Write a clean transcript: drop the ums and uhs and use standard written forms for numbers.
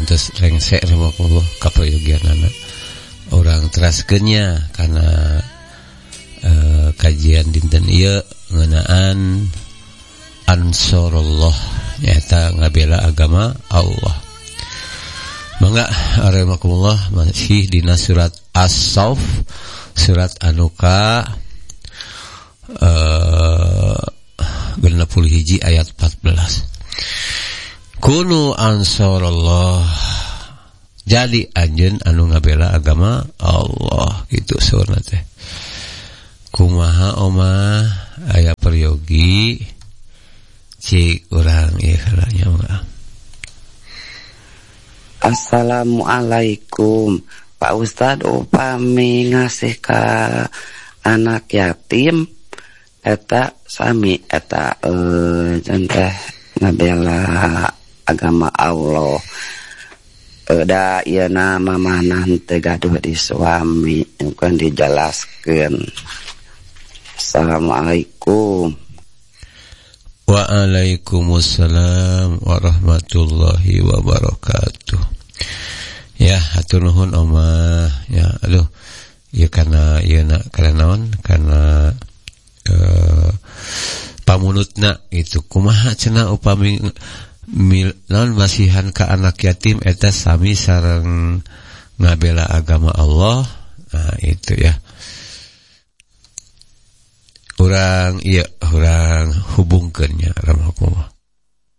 ngantos rengsek rahimakumullah kaprayogianana orang teraskeunnya kana kajian dinten ieu ngeunaan Ansarullah nyata ngabela agama Allah. Mangga rahimakumullah masih dina surat As-Saff surat An-Nuka 61 ayat 14. Kunu ansarullah, jadi anjeun anu ngabela agama Allah gitu saurna teh. Kumaha omah aya peryogi cik urang ieu kalanya mah. Assalamualaikum Pak Ustad, upami ngasih ka anak yatim eta sami eta teh ngabela agama Allah. Da ieu na mamanan teu gaduh di suami kan dijelaskeun. Assalamualaikum. Waalaikumsalam warahmatullahi wabarakatuh. Ya, hatur nuhun omah. Ya, aduh. Ya karena ieu na naon? Karena pamunutna itu kumaha cenah upami naon masihan ka anak yatim eta sami sareng ngabela agama Allah. Nah, itu ya. Urang hubungkeunnya rahimakumullah.